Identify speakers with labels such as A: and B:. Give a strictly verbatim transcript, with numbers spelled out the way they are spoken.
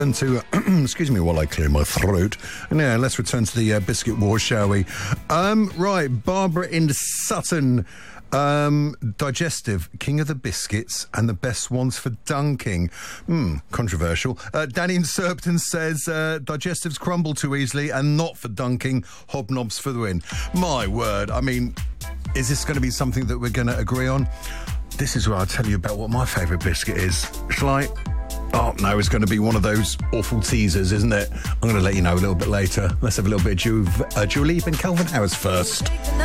A: And to, excuse me while I clear my throat. And yeah, let's return to the uh, biscuit war, shall we? Um, right, Barbara in Sutton. Um, digestive, king of the biscuits and the best ones for dunking. Hmm, controversial. Uh, Danny in Surbiton says uh, digestives crumble too easily and not for dunking. Hobnobs for the win. My word, I mean, is this going to be something that we're going to agree on? This is where I'll tell you about what my favourite biscuit is. Shall I? Oh, no, it's going to be one of those awful teasers, isn't it? I'm going to let you know a little bit later. Let's have a little bit of Ju- uh, Dua Lipa and Calvin Harris first.